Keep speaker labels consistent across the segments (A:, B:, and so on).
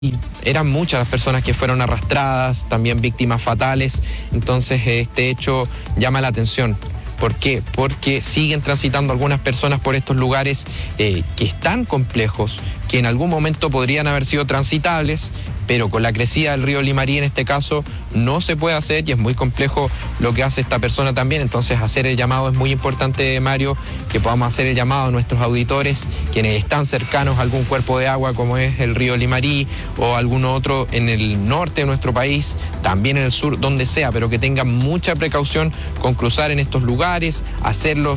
A: eran muchas las personas que fueron arrastradas, también víctimas fatales, entonces este hecho llama la atención. ¿Por qué? Porque siguen transitando algunas personas por estos lugares que están complejos, que en algún momento podrían haber sido transitables, pero con la crecida del río Limarí en este caso no se puede hacer y es muy complejo lo que hace esta persona también. Entonces hacer el llamado es muy importante, Mario, que podamos hacer el llamado a nuestros auditores, quienes están cercanos a algún cuerpo de agua como es el río Limarí o alguno otro en el norte de nuestro país, también en el sur, donde sea, pero que tengan mucha precaución con cruzar en estos lugares, hacerlo,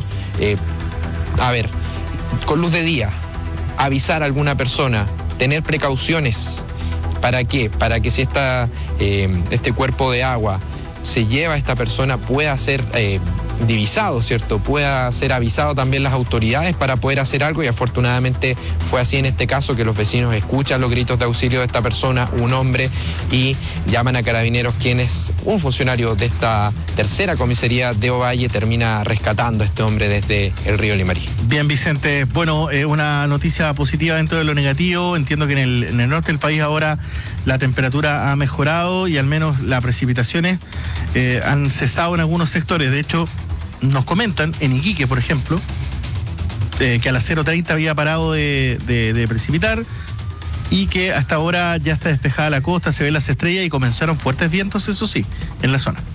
A: con luz de día, avisar a alguna persona, tener precauciones. ¿Para qué? Para que si este cuerpo de agua se lleva a esta persona pueda ser divisado, ¿cierto? Pueda ser avisado también las autoridades para poder hacer algo, y afortunadamente fue así en este caso, que los vecinos escuchan los gritos de auxilio de esta persona, un hombre, y llaman a Carabineros, quienes, un funcionario de esta tercera comisaría de Ovalle, termina rescatando a este hombre desde el río Limarí.
B: Bien, Vicente, bueno, una noticia positiva dentro de lo negativo. Entiendo que en el norte del país ahora la temperatura ha mejorado y al menos las precipitaciones han cesado en algunos sectores. De hecho, nos comentan en Iquique, por ejemplo, que a las 0:30 había parado de precipitar y que hasta ahora ya está despejada la costa, se ven las estrellas y comenzaron fuertes vientos, eso sí, en la zona.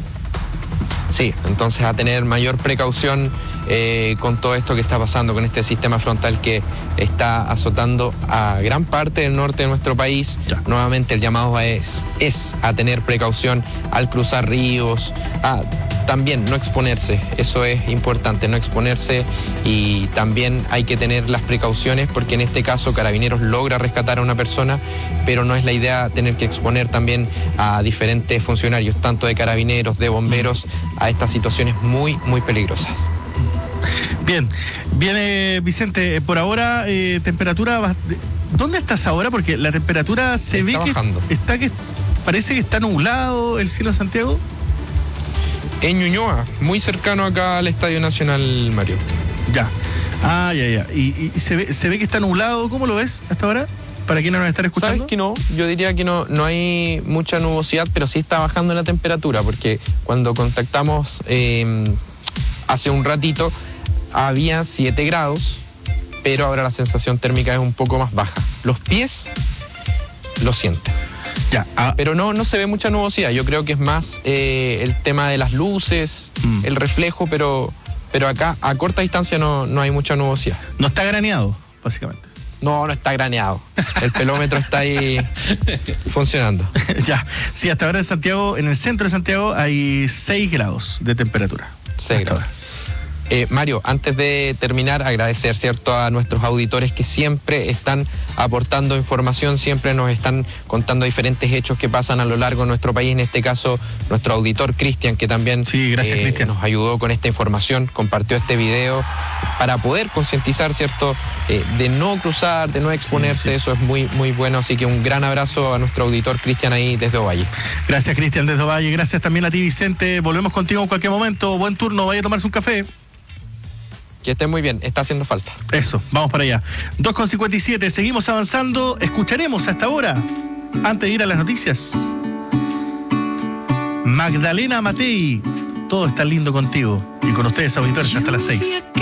A: Sí, entonces a tener mayor precaución con todo esto que está pasando, con este sistema frontal que está azotando a gran parte del norte de nuestro país. Ya. Nuevamente el llamado es a tener precaución al cruzar ríos, también no exponerse, eso es importante, no exponerse, y también hay que tener las precauciones porque en este caso Carabineros logra rescatar a una persona, pero no es la idea tener que exponer también a diferentes funcionarios, tanto de Carabineros, de bomberos, a estas situaciones muy, muy peligrosas.
B: Bien, viene Vicente, por ahora temperatura, ¿dónde estás ahora? Porque la temperatura se ve bajando. Que parece que está nublado el cielo de Santiago.
A: En Ñuñoa, muy cercano acá al Estadio Nacional, Mario.
B: Ya. Ya. Y se ve que está nublado. ¿Cómo lo ves hasta ahora? Para quienes nos están escuchando.
A: ¿Sabes que no? Yo diría que no hay mucha nubosidad, pero sí está bajando la temperatura, porque cuando contactamos hace un ratito había 7 grados, pero ahora la sensación térmica es un poco más baja. Los pies lo sienten. Ya, pero no se ve mucha nubosidad. Yo creo que es más el tema de las luces, el reflejo, pero acá a corta distancia no hay mucha nubosidad.
B: No está graneado, básicamente.
A: No está graneado. El pelómetro está ahí funcionando.
B: Ya, sí, hasta ahora en Santiago, en el centro de Santiago, hay 6 grados de temperatura.
A: 6 grados. Mario, antes de terminar, agradecer, ¿cierto?, a nuestros auditores que siempre están aportando información, siempre nos están contando diferentes hechos que pasan a lo largo de nuestro país. En este caso, nuestro auditor Cristian, que también
B: Cristian,
A: nos ayudó con esta información, compartió este video para poder concientizar, ¿cierto?, de no cruzar, de no exponerse. Sí. Eso es muy, muy bueno. Así que un gran abrazo a nuestro auditor Cristian ahí desde Ovalle.
B: Gracias, Cristian, desde Ovalle. Gracias también a ti, Vicente. Volvemos contigo en cualquier momento. Buen turno, vaya a tomarse un café.
A: Que esté muy bien, está haciendo falta.
B: Eso, vamos para allá. 2:57, seguimos avanzando. Escucharemos hasta ahora, antes de ir a las noticias, Magdalena Matei. Todo está lindo contigo. Y con ustedes, auditores, hasta las 6.